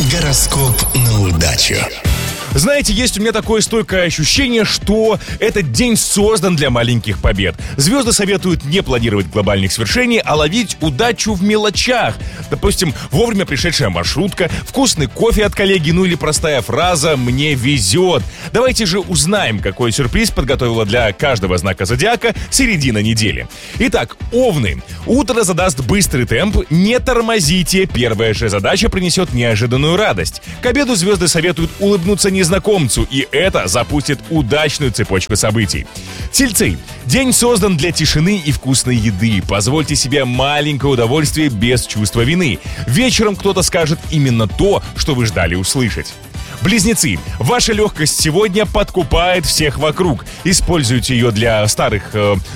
Гороскоп на удачу. Знаете, есть у меня такое стойкое ощущение, что этот день создан для маленьких побед. Звезды советуют не планировать глобальных свершений, а ловить удачу в мелочах. Допустим, вовремя пришедшая маршрутка, вкусный кофе от коллеги, ну или простая фраза «мне везет». Давайте же узнаем, какой сюрприз подготовила для каждого знака зодиака середина недели. Итак, Овны. Утро задаст быстрый темп, не тормозите. Первая же задача принесет неожиданную радость. К обеду звезды советуют улыбнуться незнакомцу, и это запустит удачную цепочку событий. Тельцы. День создан для тишины и вкусной еды. Позвольте себе маленькое удовольствие без чувства вины. Вечером кто-то скажет именно то, что вы ждали услышать. Близнецы. Ваша легкость сегодня подкупает всех вокруг. Используйте ее для старых,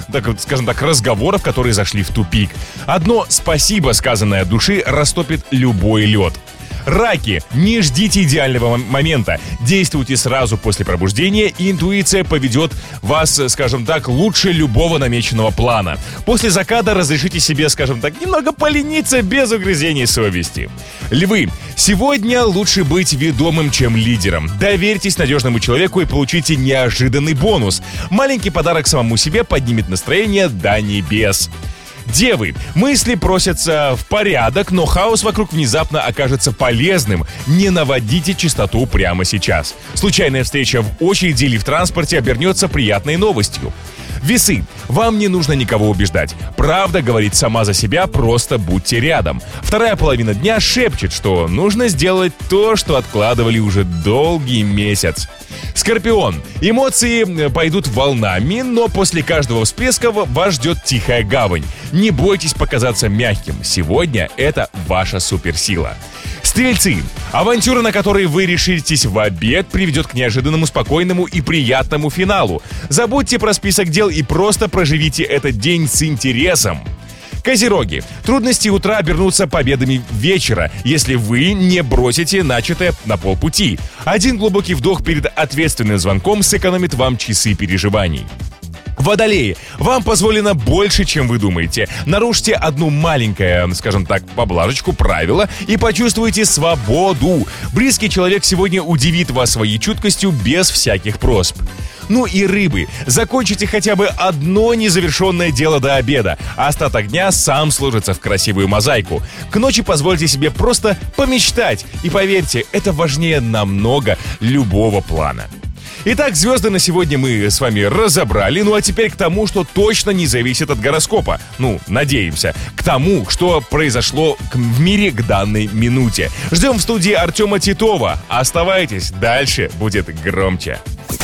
разговоров, которые зашли в тупик. Одно «спасибо», сказанное от души, растопит любой лед. Раки. Не ждите идеального момента. Действуйте сразу после пробуждения, и интуиция поведет вас, лучше любого намеченного плана. После заката разрешите себе, немного полениться без угрызений совести. Львы. Сегодня лучше быть ведомым, чем лидером. Доверьтесь надежному человеку и получите неожиданный бонус. Маленький подарок самому себе поднимет настроение до небес. Девы. Мысли просятся в порядок, но хаос вокруг внезапно окажется полезным. Не наводите чистоту прямо сейчас. Случайная встреча в очереди или в транспорте обернется приятной новостью. Весы. Вам не нужно никого убеждать. Правда говорит сама за себя, просто будьте рядом. Вторая половина дня шепчет, что нужно сделать то, что откладывали уже долгий месяц. Скорпион. Эмоции пойдут волнами, но после каждого всплеска вас ждет тихая гавань. Не бойтесь показаться мягким. Сегодня это ваша суперсила. Стрельцы. Авантюра, на которой вы решитесь в обед, приведет к неожиданному, спокойному и приятному финалу. Забудьте про список дел и просто проживите этот день с интересом. Козероги. Трудности утра обернутся победами вечера, если вы не бросите начатое на полпути. Один глубокий вдох перед ответственным звонком сэкономит вам часы переживаний. Водолеи. Вам позволено больше, чем вы думаете. Нарушьте одну маленькое, поблажечку, правило и почувствуйте свободу. Близкий человек сегодня удивит вас своей чуткостью без всяких просьб. Ну и рыбы. Закончите хотя бы одно незавершенное дело до обеда. Остаток дня сам сложится в красивую мозаику. К ночи позвольте себе просто помечтать. И поверьте, это важнее намного любого плана. Итак, звезды на сегодня мы с вами разобрали. Ну а теперь к тому, что точно не зависит от гороскопа. Надеемся. К тому, что произошло в мире к данной минуте. Ждем в студии Артема Титова. Оставайтесь, дальше будет громче.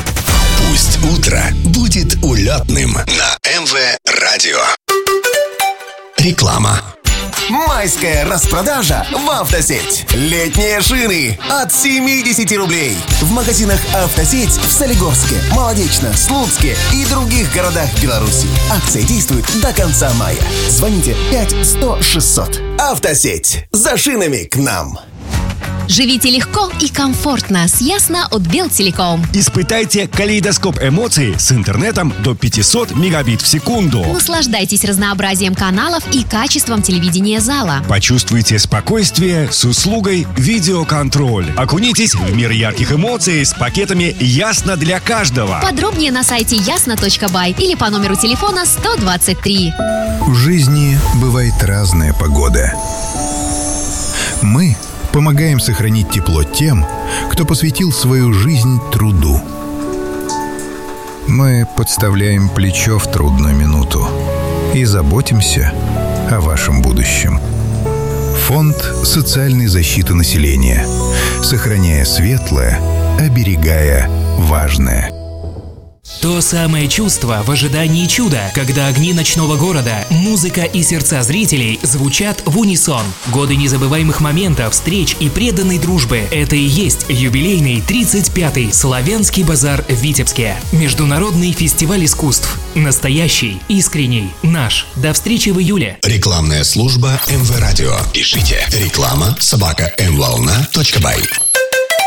Пусть утро будет улетным на МВ Радио. Реклама. Майская распродажа в «Автосеть». Летние шины от 70 рублей. В магазинах «Автосеть» в Солигорске, Молодечно, Слуцке и других городах Беларуси. Акция действует до конца мая. Звоните 5-100-600. «Автосеть». За шинами к нам. Живите легко и комфортно с Ясно от Белтелеком. Испытайте калейдоскоп эмоций с интернетом до 500 мегабит в секунду. Наслаждайтесь разнообразием каналов и качеством телевидения зала. Почувствуйте спокойствие с услугой видеоконтроль. Окунитесь в мир ярких эмоций с пакетами «Ясно для каждого». Подробнее на сайте ясно.бай или по номеру телефона 123. В жизни бывает разная погода. Мы помогаем сохранить тепло тем, кто посвятил свою жизнь труду. Мы подставляем плечо в трудную минуту и заботимся о вашем будущем. Фонд социальной защиты населения. Сохраняя светлое, оберегая важное. То самое чувство в ожидании чуда, когда огни ночного города, музыка и сердца зрителей звучат в унисон. Годы незабываемых моментов, встреч и преданной дружбы – это и есть юбилейный 35-й Славянский базар в Витебске. Международный фестиваль искусств. Настоящий, искренний, наш. До встречи в июле. Рекламная служба МВ Радио. Пишите реклама@mvolna.by.